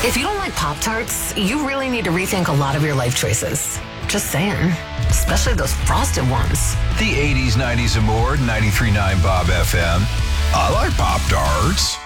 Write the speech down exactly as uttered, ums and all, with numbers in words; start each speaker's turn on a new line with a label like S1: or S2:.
S1: If you don't like Pop-Tarts, you really need to rethink a lot of your life choices. Just saying. Especially those frosted ones.
S2: The eighties, nineties, and more, ninety-three point nine Bob F M. I like Pop-Tarts.